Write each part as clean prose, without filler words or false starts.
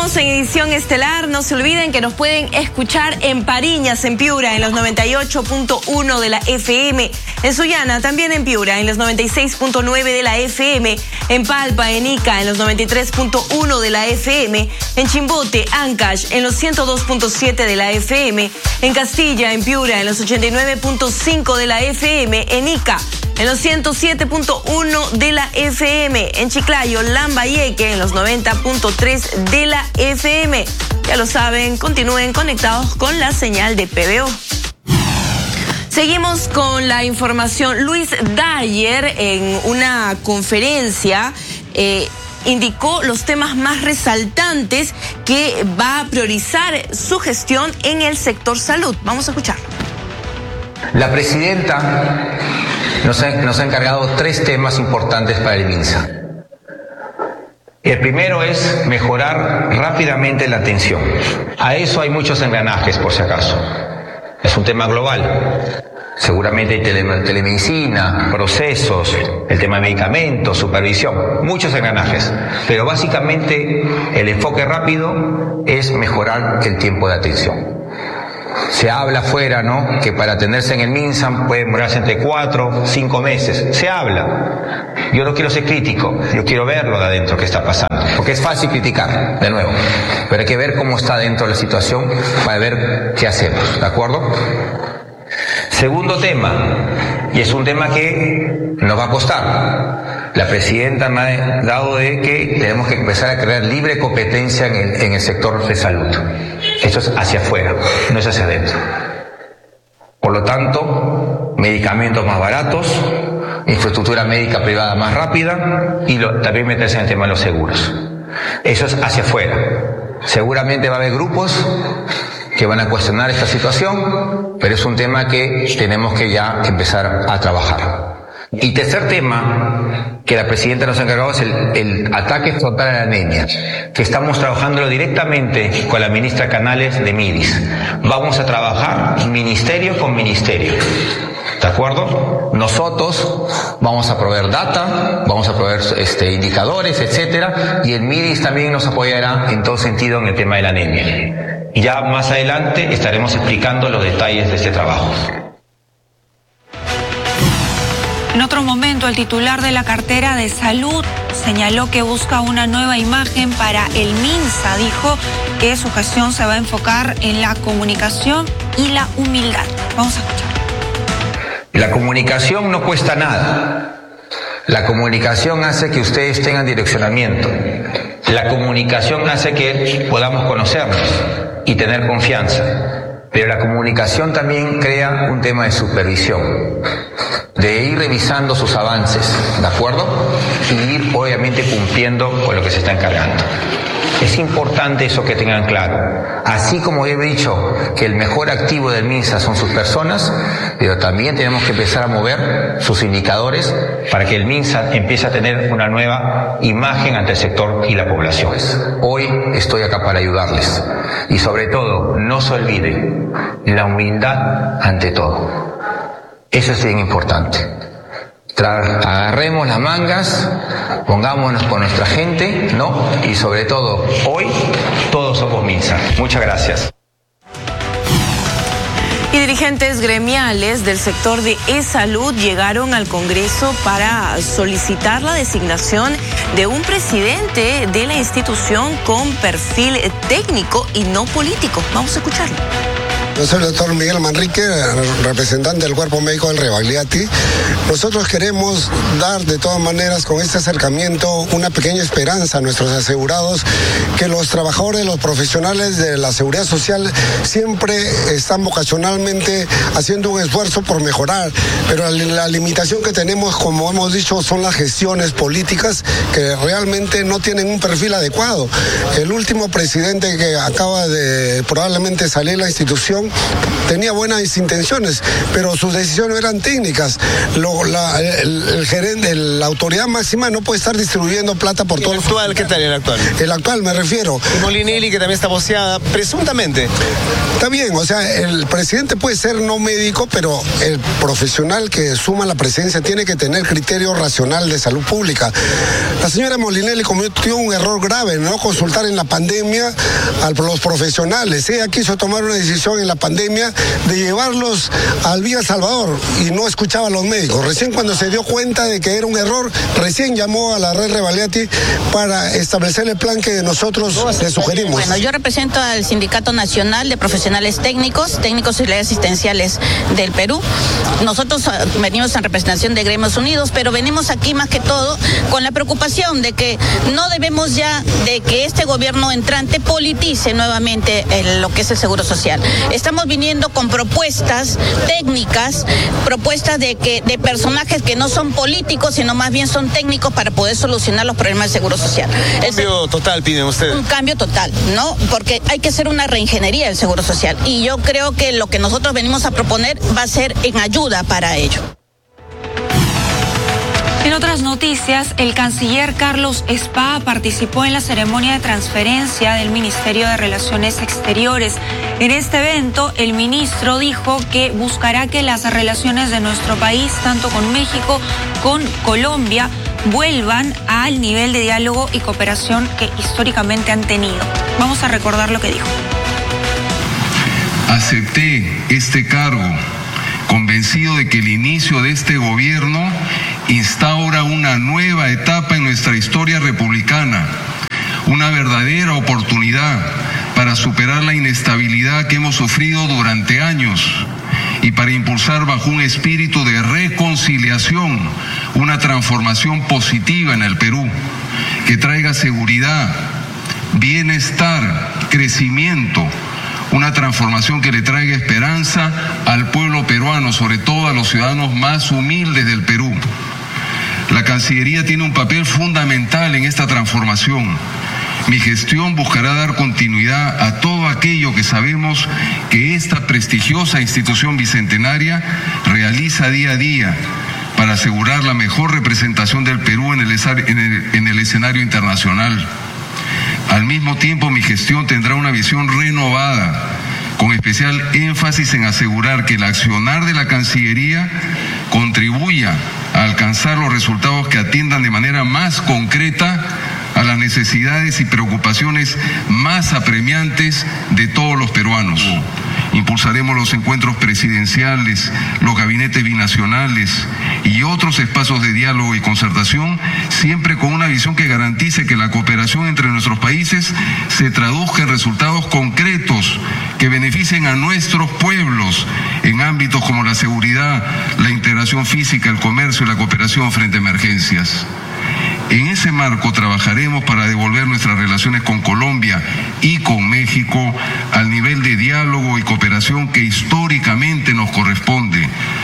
Seguimos en edición estelar. No se olviden que nos pueden escuchar en Pariñas, en Piura, en los 98.1 de la FM. En Sullana, también en Piura, en los 96.9 de la FM. En Palpa, en Ica, en los 93.1 de la FM. En Chimbote, Ancash, en los 102.7 de la FM. En Castilla, en Piura, en los 89.5 de la FM. En Ica, en los 107.1 de la FM. En Chiclayo, Lambayeque, en los 90.3 de la FM. Ya lo saben, continúen conectados con la señal de PBO. Seguimos con la información. Luis Dayer, en una conferencia, indicó los temas más resaltantes que va a priorizar su gestión en el sector salud. Vamos a escuchar. La presidenta nos ha encargado 3 temas importantes para el MINSA. El primero es mejorar rápidamente la atención. A eso hay muchos engranajes, por si acaso. Es un tema global. Seguramente hay telemedicina, procesos, el tema de medicamentos, supervisión, muchos engranajes. Pero básicamente el enfoque rápido es mejorar el tiempo de atención. Se habla afuera, ¿no?, que para atenderse en el MINSA puede demorarse entre 4 o 5 meses. Se habla. Yo no quiero ser crítico, yo quiero verlo de adentro, qué está pasando. Porque es fácil criticar, de nuevo. Pero hay que ver cómo está dentro la situación para ver qué hacemos, ¿de acuerdo? Segundo tema, y es un tema que nos va a costar. La presidenta me ha dado de que tenemos que empezar a crear libre competencia en el sector de salud. Eso es hacia afuera, no es hacia adentro. Por lo tanto, medicamentos más baratos, infraestructura médica privada más rápida y también meterse en el tema de los seguros. Eso es hacia afuera. Seguramente va a haber grupos que van a cuestionar esta situación, pero es un tema que tenemos que ya empezar a trabajar. Y tercer tema que la presidenta nos ha encargado es el ataque frontal a la anemia, que estamos trabajándolo directamente con la ministra Canales de MIDIS. Vamos a trabajar ministerio con ministerio. ¿De acuerdo? Nosotros vamos a proveer data, vamos a proveer indicadores, etcétera, y el MIDIS también nos apoyará en todo sentido en el tema de la anemia. Y ya más adelante estaremos explicando los detalles de este trabajo. En otro momento, el titular de la cartera de salud señaló que busca una nueva imagen para el MINSA. Dijo que su gestión se va a enfocar en la comunicación y la humildad. Vamos a escuchar. La comunicación no cuesta nada. La comunicación hace que ustedes tengan direccionamiento. La comunicación hace que podamos conocernos y tener confianza. Pero la comunicación también crea un tema de supervisión, de ir revisando sus avances, ¿de acuerdo? Y ir obviamente cumpliendo con lo que se está encargando. Es importante eso que tengan claro. Así como he dicho que el mejor activo del MINSA son sus personas, pero también tenemos que empezar a mover sus indicadores para que el MINSA empiece a tener una nueva imagen ante el sector y la población. Hoy estoy acá para ayudarles. Y sobre todo, no se olviden, la humildad ante todo. Eso es bien importante. Agarremos las mangas, pongámonos con nuestra gente, ¿no? Y sobre todo, hoy todos somos MINSA. Muchas gracias. Y dirigentes gremiales del sector de e-salud llegaron al Congreso para solicitar la designación de un presidente de la institución con perfil técnico y no político. Vamos a escucharlo. Yo soy el doctor Miguel Manrique, representante del Cuerpo Médico del Rebagliati. Nosotros queremos dar de todas maneras con este acercamiento una pequeña esperanza a nuestros asegurados, que los trabajadores, los profesionales de la seguridad social siempre están vocacionalmente haciendo un esfuerzo por mejorar, pero la limitación que tenemos, como hemos dicho, son las gestiones políticas que realmente no tienen un perfil adecuado. El último presidente que acaba de probablemente salir de la institución tenía buenas intenciones, pero sus decisiones no eran técnicas. El gerente, la autoridad máxima no puede estar distribuyendo plata por todo. ¿El actual? ¿Qué tal el actual? El actual me refiero. Y Molinelli, que también está boceada, presuntamente. Está bien, o sea, el presidente puede ser no médico, pero el profesional que suma la presidencia tiene que tener criterio racional de salud pública. La señora Molinelli cometió un error grave, no consultar en la pandemia a los profesionales. Ella quiso tomar una decisión en la pandemia de llevarlos al Villa Salvador y no escuchaba a los médicos. Recién cuando se dio cuenta de que era un error, recién llamó a la red Revalidati para establecer el plan que nosotros le sugerimos. Bueno, yo represento al Sindicato Nacional de Profesionales Técnicos y Asistenciales del Perú. Nosotros venimos en representación de Gremios Unidos, pero venimos aquí más que todo con la preocupación de que no debemos ya de que este gobierno entrante politice nuevamente lo que es el Seguro Social. Estamos viniendo con propuestas técnicas, propuestas de personajes que no son políticos, sino más bien son técnicos para poder solucionar los problemas del Seguro Social. Un cambio total piden ustedes. Un cambio total, ¿no? Porque hay que hacer una reingeniería del Seguro Social y yo creo que lo que nosotros venimos a proponer va a ser en ayuda para ello. En otras noticias, el canciller Carlos Spa participó en la ceremonia de transferencia del Ministerio de Relaciones Exteriores. En este evento, el ministro dijo que buscará que las relaciones de nuestro país, tanto con México, con Colombia, vuelvan al nivel de diálogo y cooperación que históricamente han tenido. Vamos a recordar lo que dijo. Acepté este cargo convencido de que el inicio de este gobierno instaura una nueva etapa en nuestra historia republicana, una verdadera oportunidad para superar la inestabilidad que hemos sufrido durante años y para impulsar bajo un espíritu de reconciliación una transformación positiva en el Perú, que traiga seguridad, bienestar, crecimiento, una transformación que le traiga esperanza al pueblo peruano, sobre todo a los ciudadanos más humildes del Perú. La Cancillería tiene un papel fundamental en esta transformación. Mi gestión buscará dar continuidad a todo aquello que sabemos que esta prestigiosa institución bicentenaria realiza día a día para asegurar la mejor representación del Perú en el escenario internacional. Al mismo tiempo, mi gestión tendrá una visión renovada, con especial énfasis en asegurar que el accionar de la Cancillería contribuya a alcanzar los resultados que atiendan de manera más concreta a las necesidades y preocupaciones más apremiantes de todos los peruanos. Impulsaremos los encuentros presidenciales, los gabinetes binacionales y otros espacios de diálogo y concertación, siempre con una visión que garantice que la cooperación entre nuestros países se traduzca en resultados concretos que beneficien a nuestros pueblos en ámbitos como la seguridad, la integración física, el comercio y la cooperación frente a emergencias. En ese marco trabajaremos para devolver nuestras relaciones con Colombia y con México al nivel de diálogo y cooperación que históricamente nos corresponde.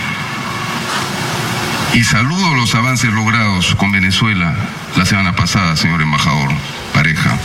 Y saludo los avances logrados con Venezuela la semana pasada, señor embajador Pareja.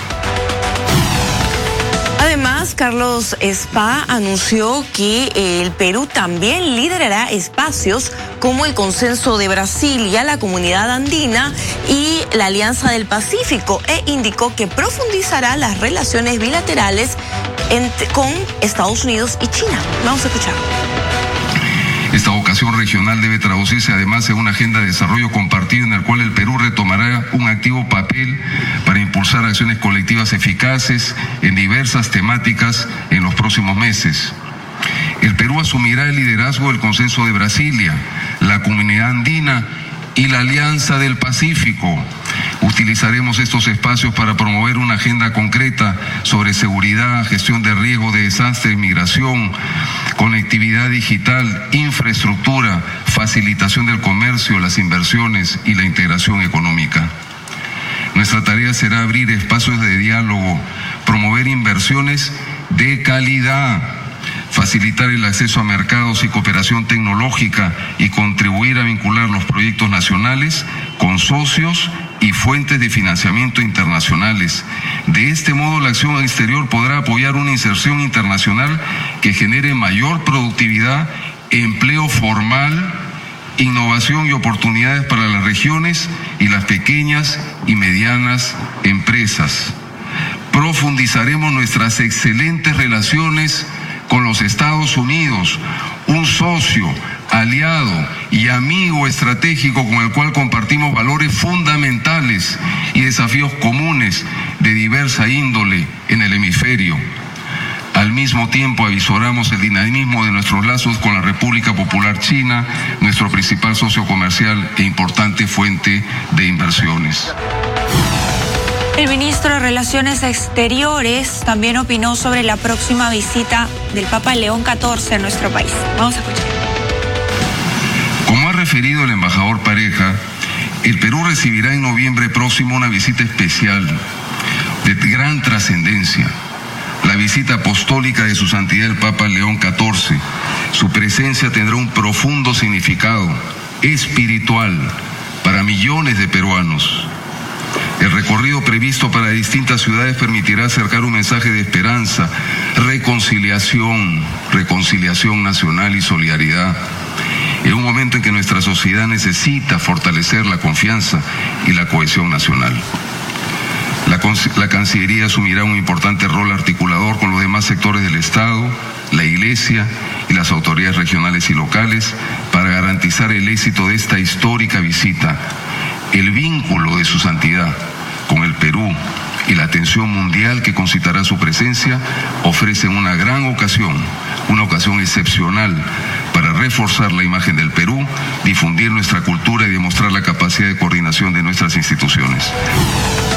Además, Carlos Spa anunció que el Perú también liderará espacios como el Consenso de Brasilia, la Comunidad Andina y la Alianza del Pacífico, e indicó que profundizará las relaciones bilaterales con Estados Unidos y China. Vamos a escuchar. Esta vocación regional debe traducirse además en una agenda de desarrollo compartido en el cual el Perú retomará un activo papel para impulsar acciones colectivas eficaces en diversas temáticas en los próximos meses. El Perú asumirá el liderazgo del Consenso de Brasilia, la Comunidad Andina y la Alianza del Pacífico. Utilizaremos estos espacios para promover una agenda concreta sobre seguridad, gestión de riesgo de desastres, migración, conectividad digital, infraestructura, facilitación del comercio, las inversiones y la integración económica. Nuestra tarea será abrir espacios de diálogo, promover inversiones de calidad, facilitar el acceso a mercados y cooperación tecnológica y contribuir a vincular los proyectos nacionales con socios y fuentes de financiamiento internacionales De este modo, la acción exterior podrá apoyar una inserción internacional que genere mayor productividad, empleo formal, innovación y oportunidades para las regiones y las pequeñas y medianas empresas. Profundizaremos nuestras excelentes relaciones con los Estados Unidos, un socio, aliado y amigo estratégico con el cual compartimos valores fundamentales y desafíos comunes de diversa índole en el hemisferio. Al mismo tiempo avisoramos el dinamismo de nuestros lazos con la República Popular China, nuestro principal socio comercial e importante fuente de inversiones. El ministro de Relaciones Exteriores también opinó sobre la próxima visita del Papa León XIV a nuestro país. Vamos a escuchar. Como ha referido el embajador Pareja, el Perú recibirá en noviembre próximo una visita especial de gran trascendencia, la visita apostólica de su santidad el Papa León XIV. Su presencia tendrá un profundo significado espiritual para millones de peruanos. El recorrido previsto para distintas ciudades permitirá acercar un mensaje de esperanza, reconciliación nacional y solidaridad, en un momento en que nuestra sociedad necesita fortalecer la confianza y la cohesión nacional. La Cancillería asumirá un importante rol articulador con los demás sectores del Estado, la Iglesia y las autoridades regionales y locales para garantizar el éxito de esta histórica visita. El vínculo de su santidad con el Perú y la atención mundial que concitará su presencia ofrecen una gran ocasión, una ocasión excepcional para reforzar la imagen del Perú, difundir nuestra cultura y demostrar la capacidad de coordinación de nuestras instituciones.